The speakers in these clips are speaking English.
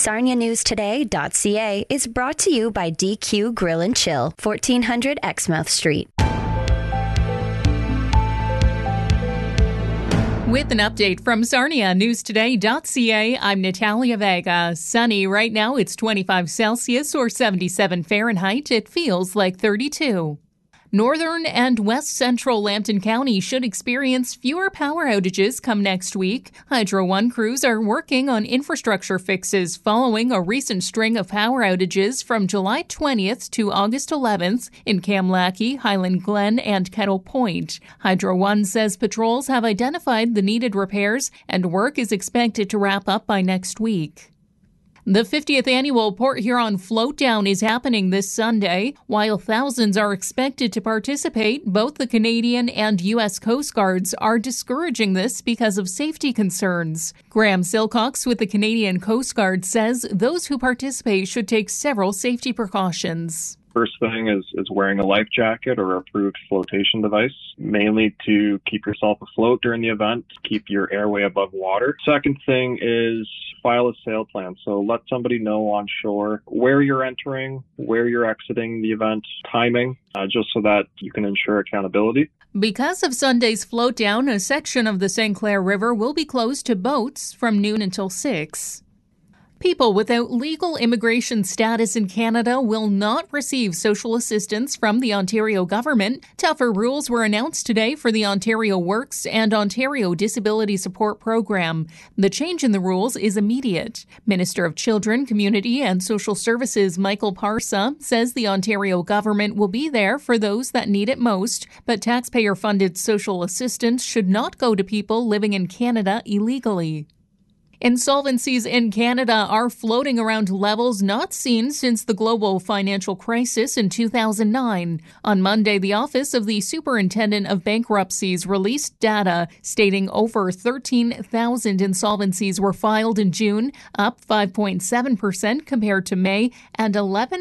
SarniaNewsToday.ca is brought to you by DQ Grill and Chill, 1400 Exmouth Street. With an update from SarniaNewsToday.ca, I'm Natalia Vega. Sunny right now, it's 25 Celsius or 77 Fahrenheit. It feels like 32. Northern and west central Lambton County should experience fewer power outages come next week. Hydro One crews are working on infrastructure fixes following a recent string of power outages from July 20th to August 11th in Kamlaki, Highland Glen, and Kettle Point. Hydro One says patrols have identified the needed repairs and work is expected to wrap up by next week. The 50th annual Port Huron Floatdown is happening this Sunday. While thousands are expected to participate, both the Canadian and U.S. Coast Guards are discouraging this because of safety concerns. Graham Silcox with the Canadian Coast Guard says those who participate should take several safety precautions. First thing is wearing a life jacket or approved flotation device, mainly to keep yourself afloat during the event, keep your airway above water. Second thing is file a sail plan. So let somebody know on shore where you're entering, where you're exiting the event, timing, just so that you can ensure accountability. Because of Sunday's floatdown, a section of the St. Clair River will be closed to boats from noon until 6. People without legal immigration status in Canada will not receive social assistance from the Ontario government. Tougher rules were announced today for the Ontario Works and Ontario Disability Support Program. The change in the rules is immediate. Minister of Children, Community and Social Services Michael Parsa says the Ontario government will be there for those that need it most, but taxpayer-funded social assistance should not go to people living in Canada illegally. Insolvencies in Canada are floating around levels not seen since the global financial crisis in 2009. On Monday, the Office of the Superintendent of Bankruptcies released data stating over 13,000 insolvencies were filed in June, up 5.7% compared to May and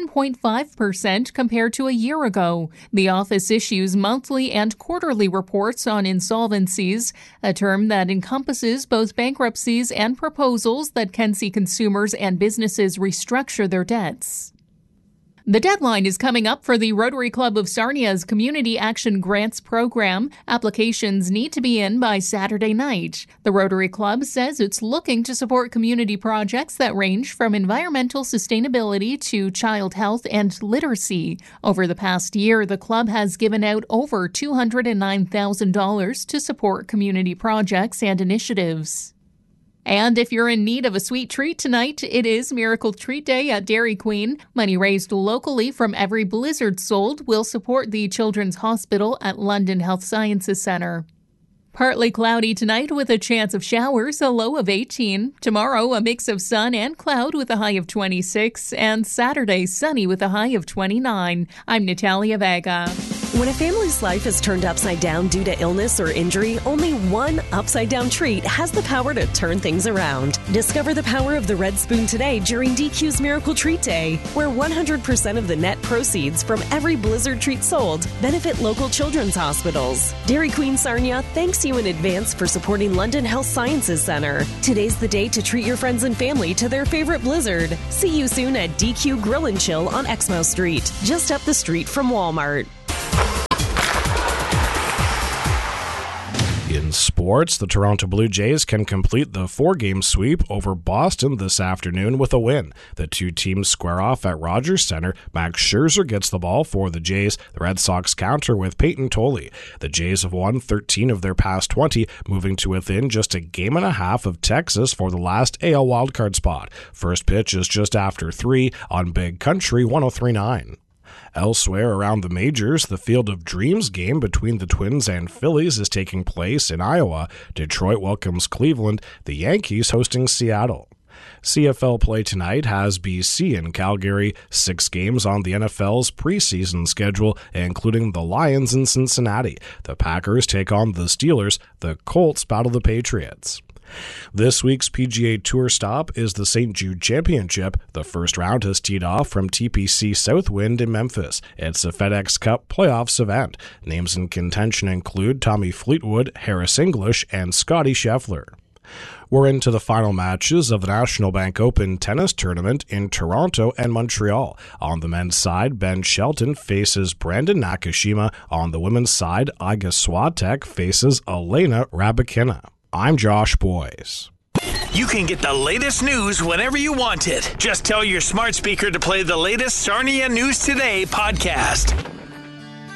11.5% compared to a year ago. The office issues monthly and quarterly reports on insolvencies, a term that encompasses both bankruptcies and proposals that can see consumers and businesses restructure their debts. The deadline is coming up for the Rotary Club of Sarnia's Community Action Grants program. Applications need to be in by Saturday night. The Rotary Club says it's looking to support community projects that range from environmental sustainability to child health and literacy. Over the past year, the club has given out over $209,000 to support community projects and initiatives. And if you're in need of a sweet treat tonight, it is Miracle Treat Day at Dairy Queen. Money raised locally from every blizzard sold will support the Children's Hospital at London Health Sciences Centre. Partly cloudy tonight with a chance of showers, a low of 18. Tomorrow, a mix of sun and cloud with a high of 26. And Saturday, sunny with a high of 29. I'm Natalia Vega. When a family's life is turned upside down due to illness or injury, only one upside-down treat has the power to turn things around. Discover the power of the Red Spoon today during DQ's Miracle Treat Day, where 100% of the net proceeds from every blizzard treat sold benefit local children's hospitals. Dairy Queen Sarnia thanks you in advance for supporting London Health Sciences Centre. Today's the day to treat your friends and family to their favorite blizzard. See you soon at DQ Grill and Chill on Exmouth Street, just up the street from Walmart. In sports, the Toronto Blue Jays can complete the 4-game sweep over Boston this afternoon with a win. The two teams square off at Rogers Centre. Max Scherzer gets the ball for the Jays. The Red Sox counter with Peyton Tolley. The Jays have won 13 of their past 20, moving to within just a game and a half of Texas for the last AL wildcard spot. First pitch is just after 3 on Big Country 103.9. Elsewhere around the majors, the Field of Dreams game between the Twins and Phillies is taking place in Iowa. Detroit welcomes Cleveland, the Yankees hosting Seattle. CFL play tonight has BC and Calgary, 6 games on the NFL's preseason schedule, including the Lions in Cincinnati. The Packers take on the Steelers, the Colts battle the Patriots. This week's PGA Tour stop is the St. Jude Championship. The first round has teed off from TPC Southwind in Memphis. It's a FedEx Cup playoffs event. Names in contention include Tommy Fleetwood, Harris English, and Scotty Scheffler. We're into the final matches of the National Bank Open tennis tournament in Toronto and Montreal. On the men's side, Ben Shelton faces Brandon Nakashima. On the women's side, Iga Swiatek faces Elena Rybakina. I'm Josh Boyes. You can get the latest news whenever you want it. Just tell your smart speaker to play the latest Sarnia News Today podcast.